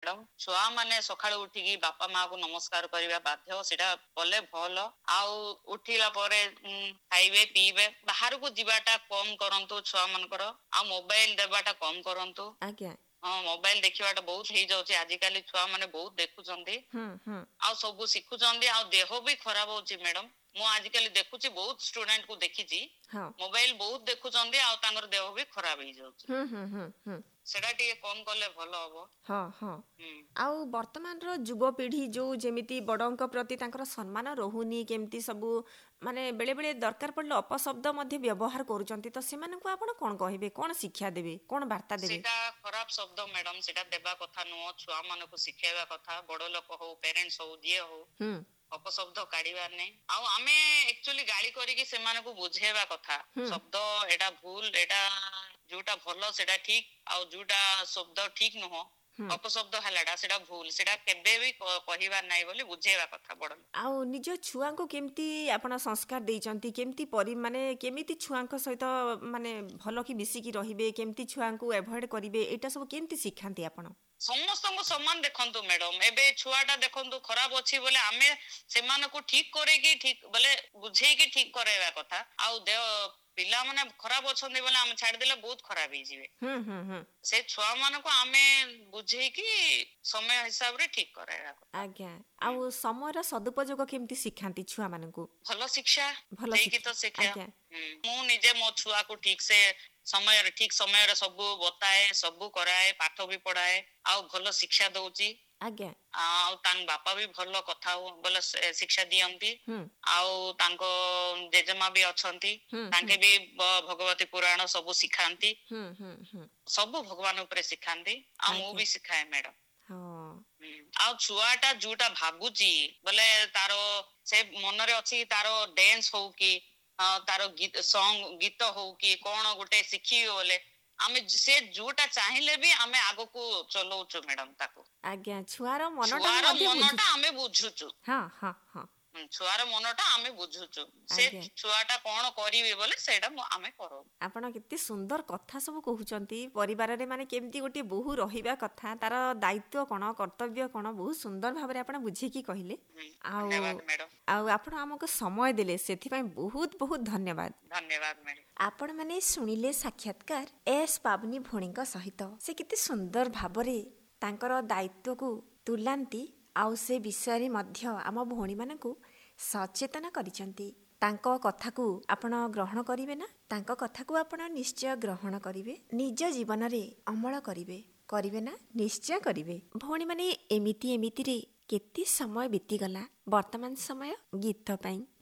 Madam. ଛୁଆ ମାନେ ସକାଳୁ ଉଠିକି ବାପା ମା କୁ ନମସ୍କାର କରିବା ବାଧ୍ୟ, ସେଟା କଲେ ଭଲ। ଆଉ ଉଠିଲା ପରେ ଖାଇବେ ପିଇବେ, ବାହାରକୁ ଯିବାଟା କମ କରନ୍ତୁ ଛୁଆ ମାନଙ୍କର, ଆଉ ମୋବାଇଲ ଦେବାଟା କମ କରନ୍ତୁ। ଆଜ୍ଞା। ହଁ, ମୋବାଇଲ ଦେଖିବାଟା ବହୁତ ହେଇଯାଉଛି ଆଜିକାଲି, ଛୁଆ ମାନେ ବହୁତ ଦେଖୁଛନ୍ତି ଆଉ ସବୁ ଶିଖୁଛନ୍ତି, ଆଉ ଦେହ ବି ଖରାପ ହଉଛି ମ୍ୟାଡାମ। ମୁଁ ଆଜିକାଲି ଦେଖୁଛି ବହୁତ ଷ୍ଟୁଡେଣ୍ଟ କୁ ଦେଖିଛି, ହଁ। ମୋବାଇଲ ବହୁତ ଦେଖୁଛନ୍ତି ଆଉ ତାଙ୍କର ଦେହ ବି ଖରାପ ହେଇଯାଉଛି। ସେଟା ଟିକେ କମ କଲେ ଭଲ ହବ। ହଁ ହଁ। ଆଉ ବର୍ତ୍ତମାନର ଯୁବପିଢ଼ି ଯେଉଁ ଯେମିତି ବଡ଼ଙ୍କ ପ୍ରତି ତାଙ୍କର ସମ୍ମାନ ରହୁନି, କେମିତି ସବୁ ମାନେ ବେଳେ ବେଳେ ଦରକାର ପଡ଼ିଲେ ଅପଶବ୍ଦ ମଧ୍ୟ ବ୍ୟବହାର କରୁଛନ୍ତି, ତ ସେମାନଙ୍କୁ ଆପଣ କ'ଣ କହିବେ, କ'ଣ ଶିକ୍ଷା ଦେବେ, କ'ଣ ବାର୍ତ୍ତା ଦେବେ? ସେଟା ଖରାପ ଶବ୍ଦ ମ୍ୟାଡାମ, ସେଟା ଦେବା କଥା ନୁହଁ। ଛୁଆ ମାନଙ୍କୁ ଶିଖେଇବା କଥା, ବଡ ଲୋକ ହଉ, ପ୍ୟାରେଣ୍ଟସ ହଉ, ଯିଏ ହଉ, ଅପଶବ୍ଦ କାଢିବାର ନାହିଁ। ଆଉ ଆମେ ଆକ୍ଚୁଆଲି ଗାଳି କରିକି ସେମାନଙ୍କୁ ବୁଝେଇବା କଥା, ଶବ୍ଦ ଏଟା ଭୁଲ, ଏଟା ଯୋଉଟା ଭଲ ସେଟା ଠିକ, ଆଉ ଯୋଉଟା ଶବ୍ଦ ଠିକ ନୁହଁ, ଅପଶବ୍ଦ ହେଲାଟା ସେଟା ଭୁଲ, ସେଟା କେବେ ବି କହିବାର ନାହିଁ ବୋଲି ବୁଝେଇବା କଥା ବଡ। ଆଉ ନିଜ ଛୁଆଙ୍କୁ କେମିତି ଆପଣ ସଂସ୍କାର ଦେଇଛନ୍ତି, କେମିତି ମାନେ କେମିତି ଛୁଆଙ୍କ ସହିତ ମାନେ ଭଲ କି ମିଶିକି ରହିବେ, କେମିତି ଛୁଆଙ୍କୁ ଆଭଏଡ୍ କରିବେ, ଏଇଟା ସବୁ କେମିତି ଶିଖାନ୍ତି ଆପଣ? ସମସ୍ତଙ୍କୁ ସମାନ ଦେଖନ୍ତୁ ମ୍ୟାଡାମ। ଏବେ ଛୁଆଟା ଦେଖନ୍ତୁ ଖରାପ ଅଛି ବୋଲେ ଆମେ ସେମାନଙ୍କୁ ଠିକ କରେଇକି, ଠିକ ବୋଲେ ବୁଝେଇକି ଠିକ କରାଇବା କଥା। ଆଉ ପିଲାମାନେ ଖରାପ ଅଛନ୍ତି ବୋଲେ ଆମେ ଛାଡିଦେଲେ ବହୁତ ଖରାପ ହେଇଯିବେ। ସେ ଛୁଆ ମାନଙ୍କୁ ଆମେ ବୁଝେଇକି ସମୟ ହିସାବରେ ଠିକ କରାଇବା କଥା। ଆଜ୍ଞା। ଆଉ ସମୟର ସଦୁପଯୋଗ କେମିତି ଶିଖାନ୍ତି ଛୁଆମାନଙ୍କୁ? ଭଲ ଶିକ୍ଷା ଭଲ ଦେଇକି ଶିକ୍ଷା। ତ ଶିକ୍ଷା। ଆଜ୍ଞା। ମୁଁ ନିଜେ ମୋ ଛୁଆକୁ ଠିକ ସମୟରେ ସବୁ ବତାଏ, ସବୁ କରାଏ, ପାଠ ବି ପଢାଏ, ଆଉ ଭଲ ଶିକ୍ଷା ଦଉଛି। ଆଜ୍ଞା। ଆଉ ତାଙ୍କ ବାପା ବି ଭଲ କଥା ବୋଲେ ଶିକ୍ଷା ଦିଅନ୍ତି। ଆଉ ତାଙ୍କ ଜେଜେମା ବି ଅଛନ୍ତି, ତାଙ୍କେ ବି ଭଗବତୀ ପୁରାଣ ସବୁ ଶିଖାନ୍ତି। ସବୁ ଭଗବାନ ଉପରେ ଶିଖାନ୍ତି, ଆଉ ମୁଁ ବି ଶିଖାଏ ମ୍ୟାଡାମ। ଆଉ ଛୁଆଟା ଯୋଉଟା ଭାବୁଛି ବୋଲେ ତାର ସେ ମନରେ ଅଛି, ତାର ଡ୍ୟାନ୍ସ ହଉ କି ତାର ଗୀତ ହଉ କି କଣ ଗୋଟେ ଶିଖିବି ବୋଲେ ଆମେ ସେ ଯୋଉଟା ଚାହିଁଲେ ବି ଆମେ ଆଗକୁ ଚଲଉଛୁ ମ୍ୟାଡାମ ତାକୁ। ଆଜ୍ଞା। ଛୁଆର ମନଟା ଆମେ ବୁଝୁଛୁ। ହଁ ହଁ ହଁ। ଛୁଆର ମନଟା ଆମେ ବୁଝୁଛୁ, ସେ ଆଜ୍ଞା। ଛୁଆଟା କଣ କରିବେ ବୋଲେ ସେଇଟା ଆମେ କରୁ। ଆପଣ କେତେ ସୁନ୍ଦର କଥା ସବୁ କହୁଛନ୍ତି। ପରିବାରରେ ମାନେ କେମିତି ଗୋଟେ ବୋହୂ ରହିବା କଥା, ତାର ଦାୟିତ୍ୱ କ'ଣ, କର୍ତ୍ତବ୍ୟ କ'ଣ, ବହୁତ ସୁନ୍ଦର ଭାବରେ ଆପଣ ବୁଝେଇକି କହିଲେ। ଧନ୍ୟବାଦ ମ୍ୟାଡାମ। ଆଉ ଆପଣ ଆମକୁ ସମୟ ଦେଲେ, ସେଥିପାଇଁ ବହୁତ ବହୁତ ଧନ୍ୟବାଦ। ଧନ୍ୟବାଦ ମ୍ୟାଡାମ। ଆପଣମାନେ ଶୁଣିଲେ ସାକ୍ଷାତକାର ଏସ୍ ପାବନୀ ଭଉଣୀଙ୍କ ସହିତ। ସେ କେତେ ସୁନ୍ଦର ଭାବରେ ତାଙ୍କର ଦାୟିତ୍ୱକୁ ତୁଲାନ୍ତି, ଆଉ ସେ ବିଷୟରେ ମଧ୍ୟ ଆମ ଭଉଣୀମାନଙ୍କୁ ସଚେତନ କରିଛନ୍ତି। ତାଙ୍କ କଥାକୁ ଆପଣ ଗ୍ରହଣ କରିବେ ନା? ତାଙ୍କ କଥାକୁ ଆପଣ ନିଶ୍ଚୟ ଗ୍ରହଣ କରିବେ, ନିଜ ଜୀବନରେ ଅମଳ କରିବେ ନା? ନିଶ୍ଚୟ କରିବେ। ଭଉଣୀମାନେ, ଏମିତିରେ କେତେ ସମୟ ବିତିଗଲା। ବର୍ତ୍ତମାନ ସମୟ ଗୀତ ପାଇଁ।